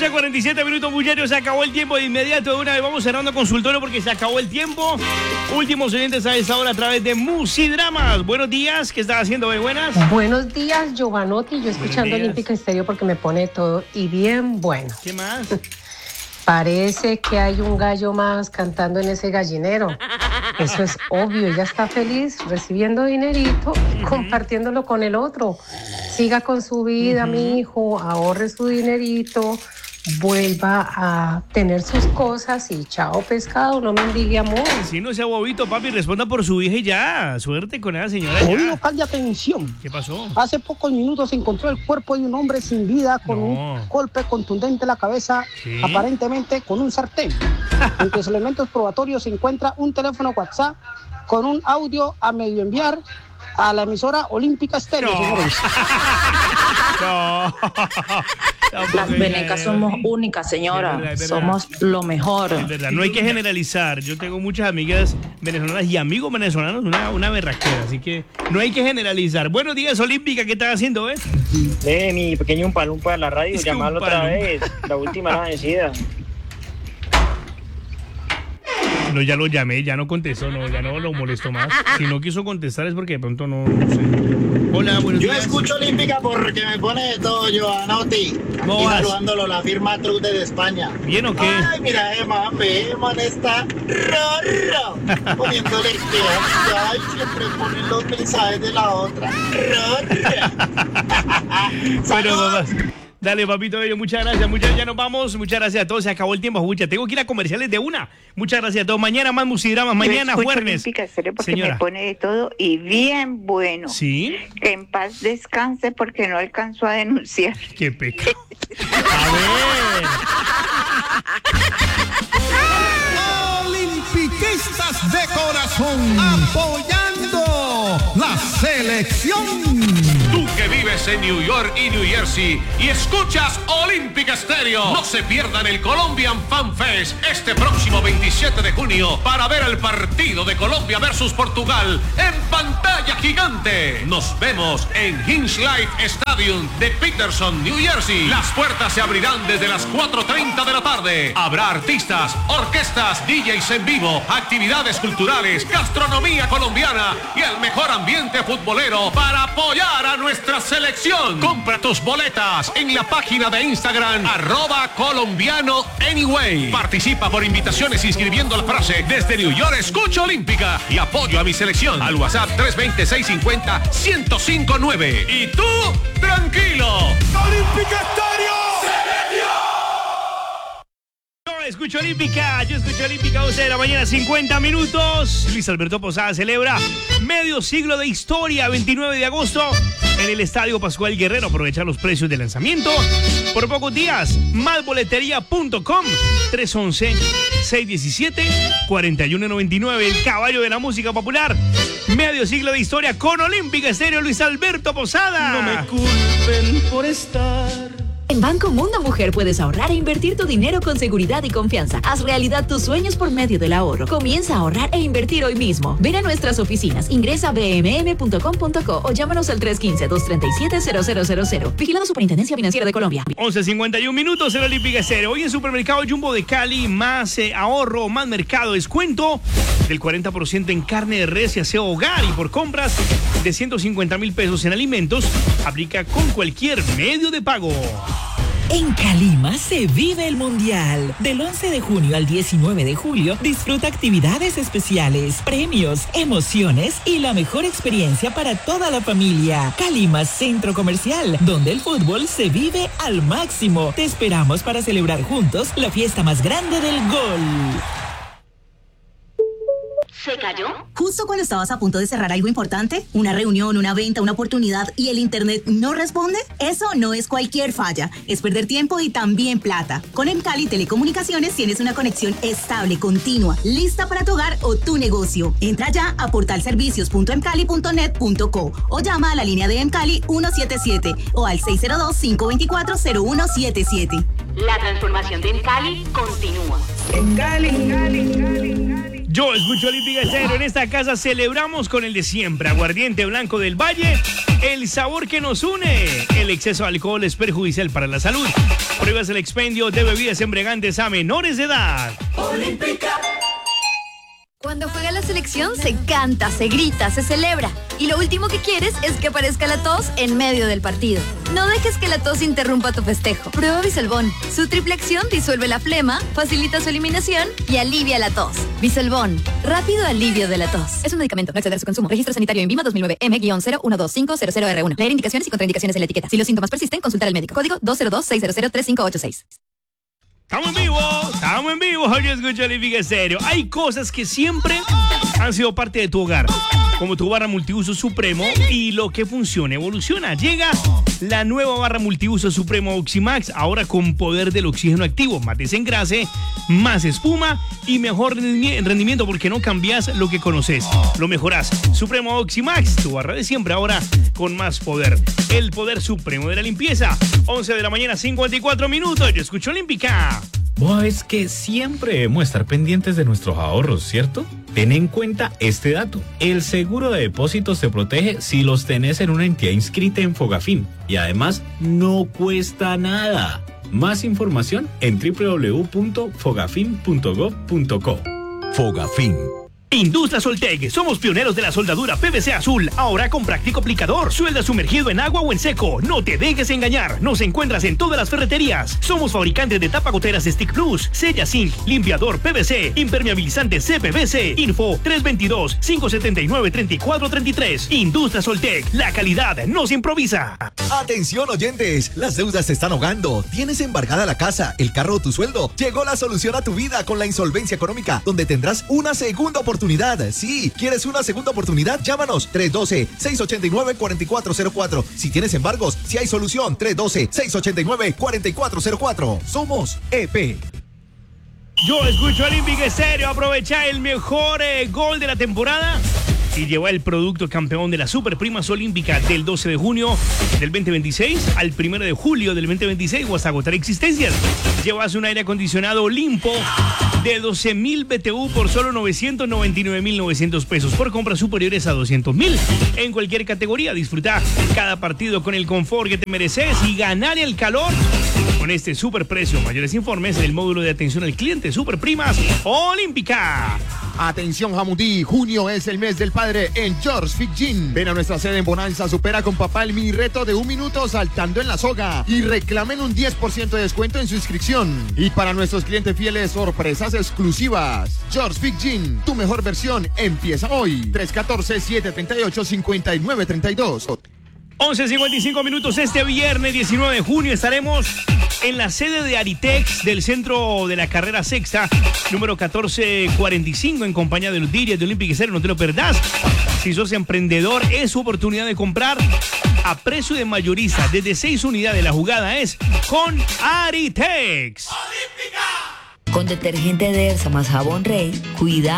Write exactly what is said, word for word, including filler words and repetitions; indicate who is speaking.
Speaker 1: once cuarenta y siete minutos, muchachos. Se acabó el tiempo de inmediato. De una vez vamos cerrando consultorio porque se acabó el tiempo. Últimos oyentes a esta hora a través de Musidramas. Buenos días. ¿Qué estás haciendo, hoy? Buenas.
Speaker 2: Buenos días, Giovanotti. Yo escuchando Olímpica Estéreo porque me pone todo y bien bueno.
Speaker 1: ¿Qué más?
Speaker 2: Parece que hay un gallo más cantando en ese gallinero. Eso es obvio. Ella está feliz recibiendo dinerito y uh-huh. compartiéndolo con el otro. Siga con su vida, uh-huh. mi hijo. Ahorre su dinerito. Vuelva a tener sus cosas y chao pescado, no mendigue amor.
Speaker 1: Si no sea bobito, papi, responda por su hija y ya. Suerte con esa señora.
Speaker 3: Oye, local de atención.
Speaker 1: ¿Qué pasó?
Speaker 3: Hace pocos minutos se encontró el cuerpo de un hombre sin vida con no. un golpe contundente en la cabeza, ¿sí? Aparentemente con un sartén. Entre los elementos probatorios se encuentra un teléfono WhatsApp con un audio a medio enviar a la emisora Olímpica Estéreo, no. señores.
Speaker 1: No.
Speaker 4: Las venecas somos únicas, señora. Es verdad, es verdad. Somos lo mejor.
Speaker 1: Es verdad, no hay que generalizar. Yo tengo muchas amigas venezolanas y amigos venezolanos, una, una berraquera, así que no hay que generalizar. Buenos días, Olímpica, ¿qué estás haciendo, eh?
Speaker 5: Eh, mi pequeño Umpalumpa de la radio, es llamarlo otra vez. La última la vencida.
Speaker 1: No, ya lo llamé, ya no contestó, no, ya no lo molesto más. Si no quiso contestar es porque de pronto no, no sé. Hola, buenos
Speaker 6: Yo
Speaker 1: días.
Speaker 6: escucho Olímpica porque me pone de todo, Giovanotti. Aquí saludándolo, la firma Trude de España.
Speaker 1: ¿Bien o qué?
Speaker 6: Ay, mira, Emma, Emma está rorro. Poniéndole que ay, siempre ponen los mensajes de la otra. Rorro.
Speaker 1: Bueno, mamá. Dale, papito bello, muchas gracias, muchas ya nos vamos, muchas gracias a todos, se acabó el tiempo, mucha. Tengo que ir a comerciales de una. Muchas gracias a todos. Mañana más Musidramas, mañana jueves.
Speaker 7: Porque Señora. Me pone de todo y bien bueno.
Speaker 1: Sí.
Speaker 7: Que en paz descanse porque no alcanzó a denunciar.
Speaker 1: Qué pecado. A ver.
Speaker 8: Olimpiquistas de corazón, apoyando la selección.
Speaker 9: Tú que vives en New York y New Jersey y escuchas Olímpica Estéreo, no se pierdan el Colombian Fan Fest este próximo veintisiete de junio para ver el partido de Colombia versus Portugal en pantalla gigante. Nos vemos en Hinge Life Stadium de Peterson, New Jersey. Las puertas se abrirán desde las cuatro treinta de la tarde. Habrá artistas, orquestas, D Js en vivo, actividades culturales, gastronomía colombiana y el mejor ambiente futbolero para apoyar a nuestra selección. Compra tus boletas en la página de Instagram arroba colombiano anyway. Participa por invitaciones inscribiendo la frase desde New York escucho Olímpica y apoyo a mi selección al WhatsApp tres dos cero, seis cinco cero, uno cero cinco nueve. Y tú, tranquilo.
Speaker 8: Olímpica Estéreo.
Speaker 1: Escucho Olímpica, yo escucho Olímpica, once de la mañana, cincuenta minutos. Luis Alberto Posada celebra medio siglo de historia, veintinueve de agosto, en el Estadio Pascual Guerrero. Aprovechar los precios de lanzamiento por pocos días. Más boletería punto com, tres once, seis diecisiete, cuarenta y uno noventa y nueve. El caballo de la música popular. Medio siglo de historia con Olímpica Estéreo, Luis Alberto Posada.
Speaker 10: No me culpen por estar.
Speaker 11: En Banco Mundo Mujer puedes ahorrar e invertir tu dinero con seguridad y confianza. Haz realidad tus sueños por medio del ahorro. Comienza a ahorrar e invertir hoy mismo. Ven a nuestras oficinas, ingresa a b m m punto com punto co o llámanos al tres uno cinco, dos tres siete, cero cero cero cero. Vigilado Superintendencia Financiera de Colombia.
Speaker 1: once cincuenta y uno minutos en Olímpica Estéreo. Hoy en Supermercado Jumbo de Cali, más eh, ahorro, más mercado, descuento del cuarenta por ciento en carne de res y aseo hogar. Y por compras de ciento cincuenta mil pesos en alimentos, aplica con cualquier medio de pago.
Speaker 12: En Calima se vive el Mundial. Del once de junio al diecinueve de julio, disfruta actividades especiales, premios, emociones y la mejor experiencia para toda la familia. Calima Centro Comercial, donde el fútbol se vive al máximo. Te esperamos para celebrar juntos la fiesta más grande del gol.
Speaker 13: ¿Se cayó? Justo cuando estabas a punto de cerrar algo importante, una reunión, una venta, una oportunidad y el internet no responde. Eso no es cualquier falla, es perder tiempo y también plata. Con Emcali Telecomunicaciones tienes una conexión estable, continua, lista para tu hogar o tu negocio. Entra ya a portal servicios punto emcali punto net punto co o llama a la línea de Emcali ciento setenta y siete o al seis cero dos, cinco dos cuatro, cero uno siete siete.
Speaker 14: La transformación de Emcali continúa.
Speaker 1: Emcali, Emcali, Emcali, Emcali. Yo escucho Olímpica Estéreo. En esta casa celebramos con el de siempre. Aguardiente blanco del Valle. El sabor que nos une. El exceso de alcohol es perjudicial para la salud. Prohíbas el expendio de bebidas embriagantes a menores de edad.
Speaker 14: Olímpica. Cuando juega la selección se canta, se grita, se celebra. Y lo último que quieres es que aparezca la tos en medio del partido. No dejes que la tos interrumpa tu festejo. Prueba Bisolbón. Su triple acción disuelve la flema, facilita su eliminación y alivia la tos. Bisolbón. Rápido alivio de la tos. Es un medicamento. No exceder a su consumo. Registro sanitario INVIMA dos mil nueve M cero uno dos cinco cero cero R uno. Leer indicaciones y contraindicaciones en la etiqueta. Si los síntomas persisten, consultar al médico. Código dos cero dos seis cero cero tres cinco ocho seis.
Speaker 1: Estamos en vivo, estamos en vivo, hoy escucho Olímpica Estéreo. Hay cosas que siempre han sido parte de tu hogar, como tu barra multiuso Supremo, y lo que funciona evoluciona. Llega la nueva barra multiuso Supremo Oximax, ahora con poder del oxígeno activo, más desengrase, más espuma y mejor rendimiento, porque no cambias lo que conoces, lo mejorás. Supremo Oximax, tu barra de siempre, ahora con más poder. El poder supremo de la limpieza. once de la mañana, cincuenta y cuatro minutos. Yo escucho Olímpica.
Speaker 15: Wow, es que siempre debemos estar pendientes de nuestros ahorros, ¿cierto? Ten en cuenta este dato. El seguro de depósitos te protege si los tenés en una entidad inscrita en Fogafín. Y además, no cuesta nada. Más información en doble u doble u doble u punto fogafin punto gov punto co.
Speaker 16: Fogafín.
Speaker 1: Industria Soltec, somos pioneros de la soldadura P V C azul, ahora con práctico aplicador. Suelda sumergido en agua o en seco, no te dejes engañar. Nos encuentras en todas las ferreterías. Somos fabricantes de tapagoteras Stick Plus, Sella Zinc, limpiador P V C, impermeabilizante C P V C. Info tres dos dos, cinco siete nueve, tres cuatro tres tres. Industria Soltec, la calidad nos improvisa.
Speaker 16: Atención oyentes, las deudas te están ahogando. Tienes embargada la casa, el carro o tu sueldo. Llegó la solución a tu vida con la insolvencia económica, donde tendrás una segunda oportunidad. Sí, ¿quieres una segunda oportunidad? Llámanos tres uno dos, seis ocho nueve, cuatro cuatro cero cuatro. Si tienes embargos, si hay solución, tres uno dos, seis ocho nueve, cuatro cuatro cero cuatro. Somos E P.
Speaker 1: Yo escucho Olímpica Estéreo. Aprovecha el mejor eh, gol de la temporada y lleva el producto campeón de las Superprimas Olímpicas del doce de junio del veinte veintiséis al primero de julio del veinte veintiséis o hasta agotar existencias. Llevas un aire acondicionado Olimpo de doce mil B T U por solo novecientos noventa y nueve mil novecientos pesos por compras superiores a doscientos mil. En cualquier categoría, disfruta cada partido con el confort que te mereces y ganar el calor con este super precio. Mayores informes en el módulo de atención al cliente Superprimas Olímpica.
Speaker 17: Atención Jamundí, junio es el mes del padre en George Fit Gym. Ven a nuestra sede en Bonanza, supera con papá el mini reto de un minuto saltando en la soga y reclamen un diez por ciento de descuento en su inscripción. Y para nuestros clientes fieles, sorpresas exclusivas. George Fit Gym, tu mejor versión empieza hoy. tres uno cuatro, siete tres ocho, cinco nueve tres dos.
Speaker 1: once cincuenta y cinco minutos. Este viernes diecinueve de junio estaremos en la sede de Aritex del centro de la carrera sexta, número catorce cuarenta y cinco, en compañía de los D Js de Olímpica Estéreo. No te lo perdás. Si sos emprendedor, es su oportunidad de comprar a precio de mayorista desde seis unidades. La jugada es con Aritex.
Speaker 18: Con detergente Dersa más jabón Rey, cuida